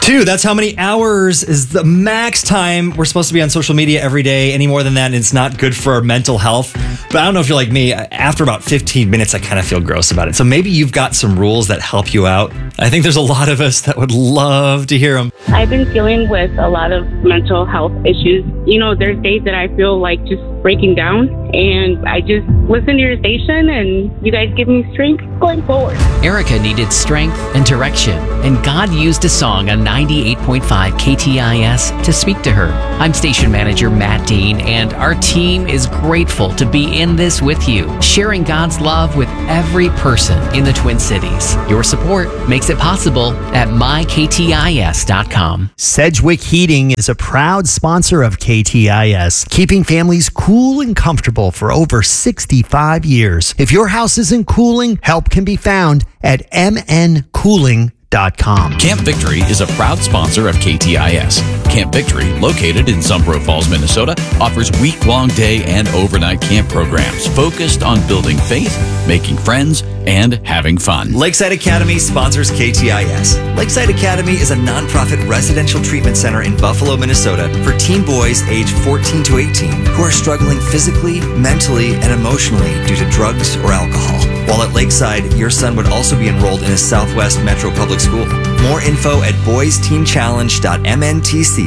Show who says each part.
Speaker 1: 2, that's how many hours is the max time we're supposed to be on social media every day. Any more than that, it's not good for our mental health. But I don't know if you're like me. After about 15 minutes, I kind of feel gross about it. So maybe you've got some rules that help you out. I think there's a lot of us that would love to hear them.
Speaker 2: I've been dealing with a lot of mental health issues. You know, there's days that I feel like just breaking down, and I just listen to your station, and you guys give me strength going forward.
Speaker 3: Erica needed strength and direction, and God used a song on 98.5 KTIS to speak to her. I'm station manager Matt Dean, and our team is grateful to be in this with you, sharing God's love with every person in the Twin Cities. Your support makes it possible at myktis.com.
Speaker 4: Sedgwick Heating is a proud sponsor of KTIS, keeping families cool and comfortable for over 65 years. If your house isn't cooling, help can be found at mncooling.com.
Speaker 5: Camp Victory is a proud sponsor of KTIS. Camp Victory, located in Zumbro Falls, Minnesota, offers week-long day and overnight camp programs focused on building faith, making friends, and having fun.
Speaker 1: Lakeside Academy sponsors KTIS. Lakeside Academy is a nonprofit residential treatment center in Buffalo, Minnesota for teen boys aged 14 to 18 who are struggling physically, mentally, and emotionally due to drugs or alcohol. While at Lakeside, your son would also be enrolled in a Southwest Metro Public School. More info at boysteenchallenge.mntc